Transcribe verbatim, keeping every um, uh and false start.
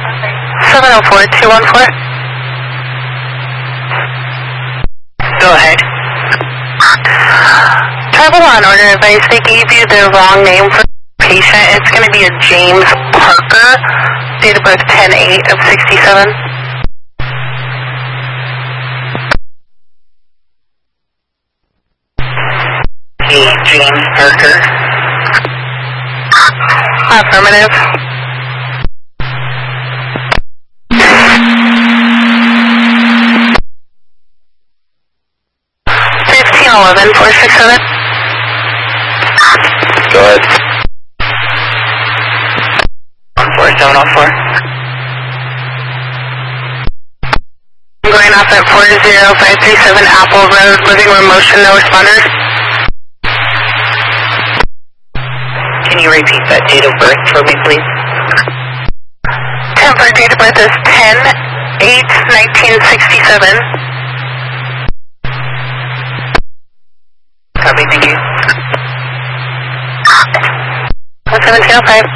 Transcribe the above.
seven oh four two one four. Go ahead. Travel on order, if I they gave you the wrong name for the patient, it's going to be a James Parker, date of birth ten eight of sixty-seven. Hey, James Parker. Affirmative. fifteen eleven four six seven. Go ahead. one four seven oh four. I'm going off at four zero five three seven Apple Road, living room motion, no responders. Can you repeat that date of birth for me, please? Temporary date of birth is ten eight nineteen sixty-seven. Copy, thank you. seventeen oh five.